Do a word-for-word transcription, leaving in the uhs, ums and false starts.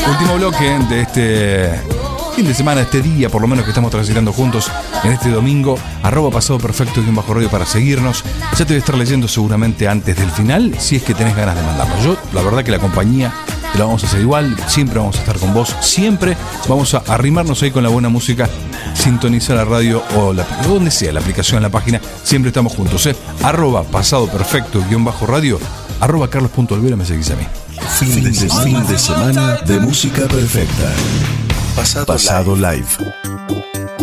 Último bloque de este fin de semana, este día por lo menos que estamos transitando juntos en este domingo. Arroba pasado perfecto y un bajo radio para seguirnos. Ya te voy a estar leyendo seguramente antes del final, si es que tenés ganas de mandarlo. Yo, la verdad que la compañía te la vamos a hacer igual, siempre vamos a estar con vos, siempre vamos a arrimarnos ahí con la buena música, sintonizar la radio o la, donde sea, la aplicación, la página, siempre estamos juntos, ¿eh? Arroba pasado perfecto guión bajo radio, arroba carlos.olvera, me seguís a mí. Fin de, fin de semana de música perfecta. Pasado, Pasado live. live.